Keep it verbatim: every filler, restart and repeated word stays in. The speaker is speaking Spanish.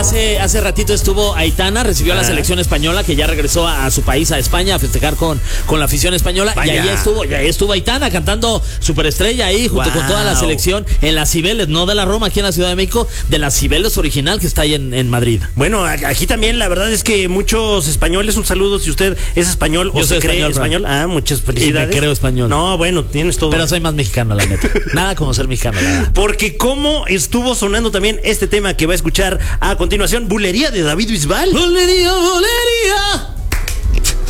hace, hace ratito estuvo Aitana, recibió a la Ah. selección española, que ya regresó a, a su país, a España, a festejar con, con la afición española. Vaya. Y ahí estuvo, y ahí estuvo Aitana cantando Superestrella ahí, junto Wow. con toda la selección en las Cibeles, no de la Roma, aquí en la Ciudad de México, de las Cibeles original que está ahí en, en Madrid. Bueno, a- aquí también la verdad es que muchos españoles, un saludo si usted es español Yo o soy se cree español, español. Ah, muchas felicidades. Y me creo español. No, bueno, tienes todo. Pero soy más mexicano, la neta. Nada como ser mexicano, la verdad. Porque cómo estuvo sonando también este tema que va a escuchar a continuación, Bulería de David Bisbal. Bolería, bolería.